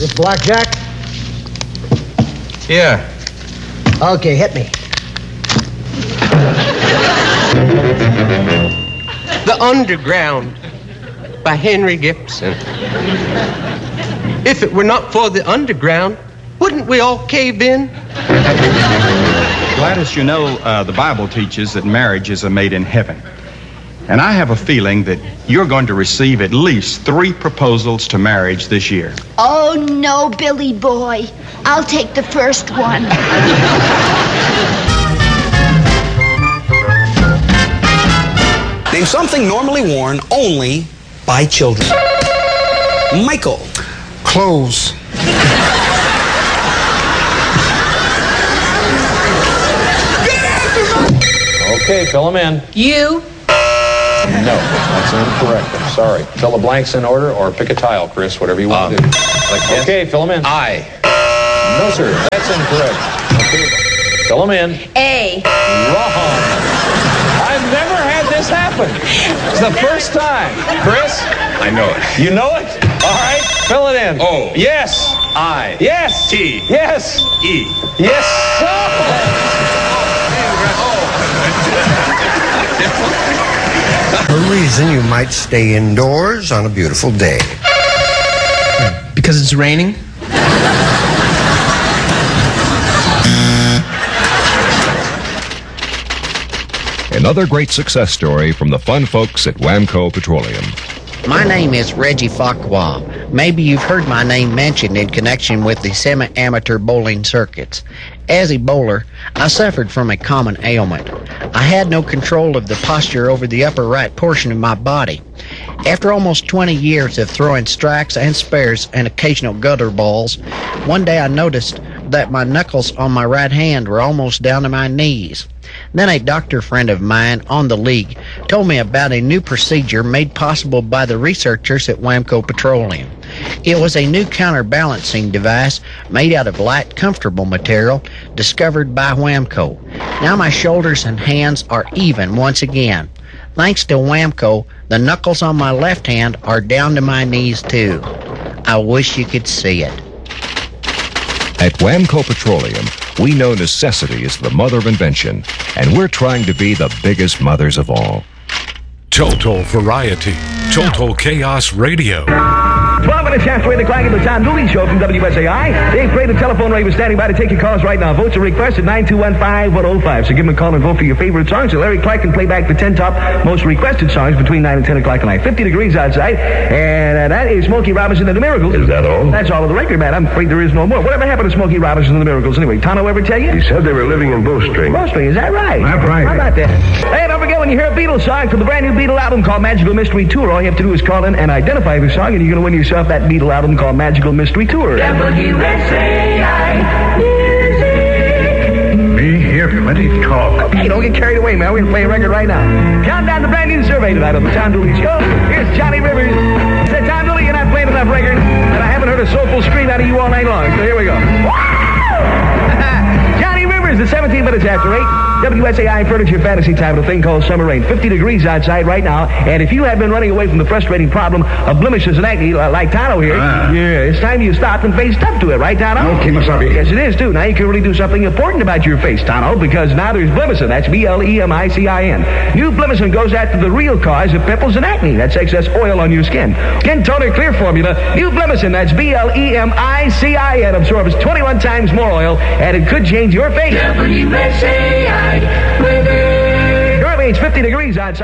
This blackjack? Yeah. Okay, hit me. The Underground by Henry Gibson. If it were not for the underground, wouldn't we all cave in? Gladys, you know, the Bible teaches that marriage is made in heaven. And I have a feeling that you're going to receive at least 3 proposals to marriage this year. Oh, no, Billy boy. I'll take the first one. Name something normally worn only by children. Michael. Clothes. Okay, fill them in. You? No, that's incorrect. I'm sorry. Fill the blanks in order or pick a tile, Chris, whatever you want to do. Okay, fill them in. I. No, sir, that's incorrect. Okay, fill them in. A. Wrong. I've never had this happen. It's the first time. Chris? I know it. You know it? All right, fill it in. O. Yes. I. Yes. T. Yes. E. Yes. A reason you might stay indoors on a beautiful day. Because it's raining? Another great success story from the fun folks at Wamco Petroleum. My name is Reggie Facqua. Maybe you've heard my name mentioned in connection with the semi-amateur bowling circuits. As a bowler, I suffered from a common ailment. I had no control of the posture over the upper right portion of my body. After almost 20 years of throwing strikes and spares and occasional gutter balls, one day I noticed that my knuckles on my right hand were almost down to my knees. Then a doctor friend of mine on the league told me about a new procedure made possible by the researchers at Wamco Petroleum. It was a new counterbalancing device made out of light, comfortable material discovered by Wamco. Now my shoulders and hands are even once again. Thanks to Wamco, the knuckles on my left hand are down to my knees too. I wish you could see it. At Wamco Petroleum, we know necessity is the mother of invention, and we're trying to be the biggest mothers of all. Total variety. Total Chaos Radio. 12 minutes after 8 o'clock at the Tom Dooley Show from WSAI. Dave Gray, the telephone rate was standing by to take your calls right now. Votes are requested 9215105. So give him a call and vote for your favorite songs. So Larry Clark can play back the 10 top most requested songs between 9 and 10 o'clock tonight. 50 degrees outside. And that is Smokey Robinson and the Miracles. Is that all? That's all of the record, man. I'm afraid there is no more. Whatever happened to Smokey Robinson and the Miracles anyway? Tano ever tell you? He said they were living in Bowstring. Bowstring, is that right? That's right. How about that? Hey, don't forget when you hear a Beatles song from the brand new Beatle album called Magical Mystery Tour, all you have to do is call in and identify the song, and you're going to win yourself that Beatle album called Magical Mystery Tour. WSAI Music. Me hear plenty talk. Okay, don't get carried away, man. We're going to play a record right now. Count down the brand new survey tonight on the Tom Dooley Show. Here's Johnny Rivers. Said, Tom Dooley, you're not playing enough records, and I haven't heard a soulful scream out of you all night long. So here we go. Johnny Rivers, the 17 minutes after 8. WSAI Furniture Fantasy Time with a thing called Summer Rain. 50 degrees outside right now. And if you have been running away from the frustrating problem of blemishes and acne, like Tano here, it's time you stopped and faced up to it, right, Tano? Okay, Masabi. Yes, it is, too. Now you can really do something important about your face, Tano, because now there's Blemicin. That's Blemicin. New Blemicin goes after the real cause of pimples and acne. That's excess oil on your skin. Skin Toner Clear Formula. New Blemicin. That's Blemicin. Absorbs 21 times more oil, and it could change your face. WSAI. Currently, it's 50 degrees outside.